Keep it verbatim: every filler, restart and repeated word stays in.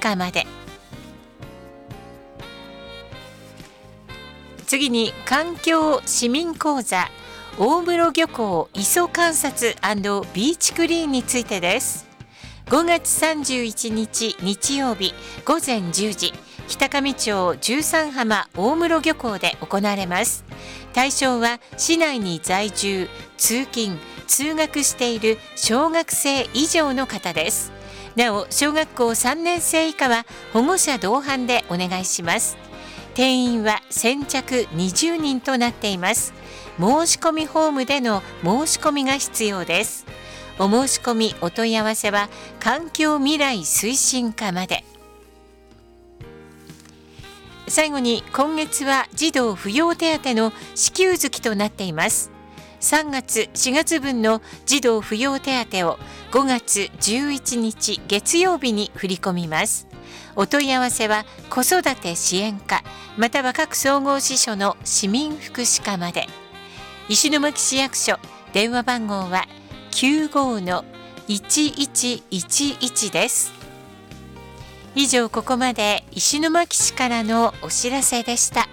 課まで。次に環境市民講座大室漁港磯観察&ビーチクリーンについてです。ごがつさんじゅういちにち日曜日ごぜんじゅうじ、北上町十三浜大室漁港で行われます。対象は市内に在住、通勤、通学している小学生以上の方です。なお、小学校さんねんせい以下は保護者同伴でお願いします。定員は先着にじゅうにんとなっています。申し込みフォームでの申し込みが必要です。お申し込みお問い合わせは環境未来推進課まで。最後に今月は児童扶養手当の支給月となっています。さんがつしがつ分の児童扶養手当をごがつじゅういちにち月曜日に振り込みます。お問い合わせは子育て支援課または各総合支所の市民福祉課まで。石巻市役所電話番号は きゅうご の いちいちいちいち です。以上、ここまで石巻市からのお知らせでした。